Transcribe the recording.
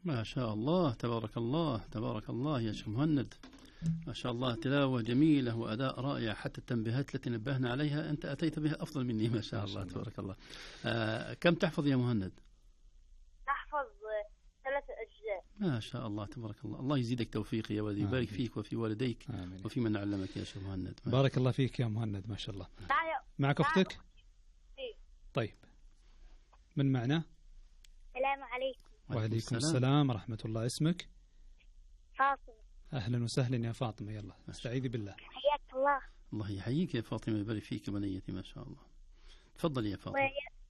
ما شاء الله، تبارك الله تبارك الله يا شيخ مهند، ما شاء الله، تلاوة جميلة وأداء رائع، حتى التنبيهات التي نبهنا عليها أنت أتيت بها أفضل مني، ما شاء الله تبارك الله. كم تحفظ يا مهند؟ أحفظ 3 أجزاء. ما شاء الله تبارك الله، الله يزيدك توفيق يا ولدي، يبارك فيك وفي والديك وفي من علمك يا شيخ مهند. بارك الله فيك يا مهند، ما شاء الله. معك أختك؟ طيب، من معنا؟ السلام عليكم. وعليكم السلام ورحمة الله. اسمك؟ فاطمة. أهلا وسهلا يا فاطمة، يلا استعيذي بالله. حياك الله. الله يحييك يا فاطمة، يبارك فيك بنيتي، ما شاء الله. تفضل يا فاطمة.